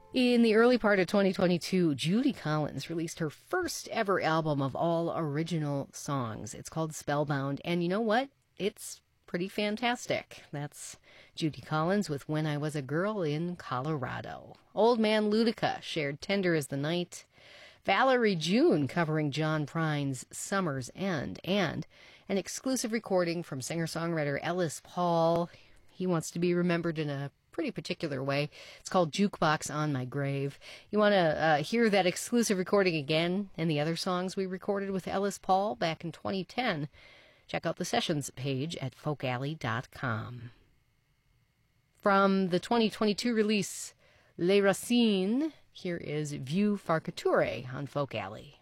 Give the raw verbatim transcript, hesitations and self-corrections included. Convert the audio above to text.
In the early part of twenty twenty-two, Judy Collins released her first ever album of all original songs. It's called Spellbound, and you know what? It's pretty fantastic. That's Judy Collins with When I Was a Girl in Colorado. Old Man Ludica shared Tender as the Night. Valerie June covering John Prine's Summer's End, and an exclusive recording from singer-songwriter Ellis Paul. He wants to be remembered in a pretty particular way. It's called Jukebox on My Grave. You want to uh, hear that exclusive recording again and the other songs we recorded with Ellis Paul back in twenty ten? Check out the sessions page at folk alley dot com. From the twenty twenty-two release Les Racines, here is Vieux Farciture on Folk Alley.